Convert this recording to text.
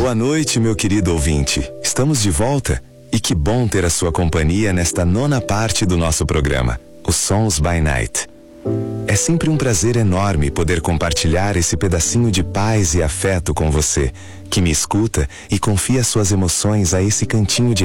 Boa noite, meu querido ouvinte. Estamos de volta e que bom ter a sua companhia nesta 9ª parte do nosso programa, os Sons by Night. É sempre um prazer enorme poder compartilhar esse pedacinho de paz e afeto com você, que me escuta e confia suas emoções a esse cantinho de